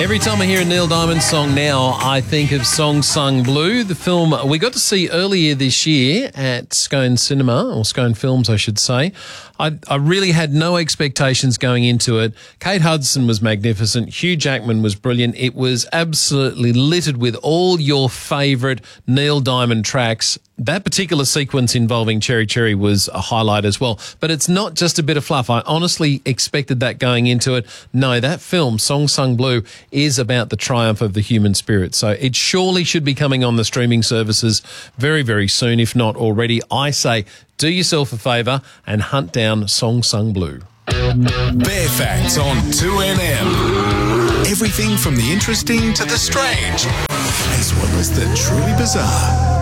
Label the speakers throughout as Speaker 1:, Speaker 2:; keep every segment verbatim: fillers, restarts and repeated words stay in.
Speaker 1: Every time I hear a Neil Diamond song now, I think of Song Sung Blue, the film we got to see earlier this year at Scone Cinema, or Scone Films, I should say. I, I really had no expectations going into it. Kate Hudson was magnificent. Hugh Jackman was brilliant. It was absolutely littered with all your favourite Neil Diamond tracks. That particular sequence involving Cherry Cherry was a highlight as well. But it's not just a bit of fluff. I honestly expected that going into it. No, that film, Song Sung Blue, is about the triumph of the human spirit. So it surely should be coming on the streaming services very, very soon, if not already. I say do yourself a favour and hunt down Song Sung Blue.
Speaker 2: Bear Facts on two N M. Everything from the interesting to the strange, as well as the truly bizarre.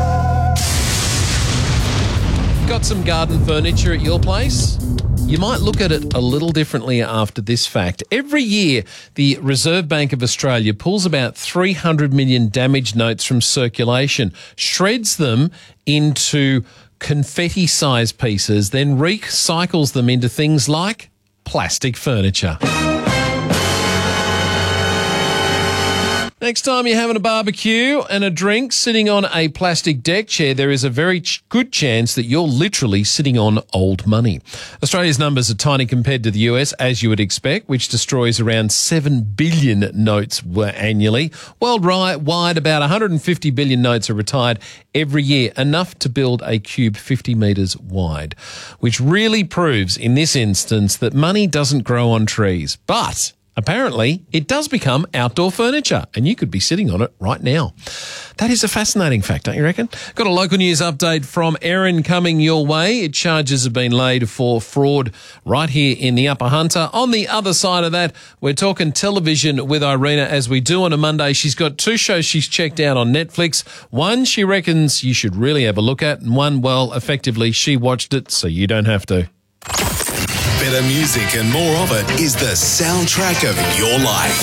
Speaker 1: Got some garden furniture at your place? You might look at it a little differently after this fact. Every year, the Reserve Bank of Australia pulls about three hundred million damaged notes from circulation, shreds them into confetti-sized pieces, then recycles them into things like plastic furniture. Next time you're having a barbecue and a drink sitting on a plastic deck chair, there is a very ch- good chance that you're literally sitting on old money. Australia's numbers are tiny compared to the U S, as you would expect, which destroys around seven billion notes annually. Worldwide, about one hundred fifty billion notes are retired every year, enough to build a cube fifty metres wide, which really proves in this instance that money doesn't grow on trees. But apparently, it does become outdoor furniture, and you could be sitting on it right now. That is a fascinating fact, don't you reckon? Got a local news update from Erin coming your way. Charges have been laid for fraud right here in the Upper Hunter. On the other side of that, we're talking television with Irina, as we do on a Monday. She's got two shows she's checked out on Netflix. One she reckons you should really have a look at, and one, well, effectively, she watched it, so you don't have to.
Speaker 2: Better music and more of it is the soundtrack of your life.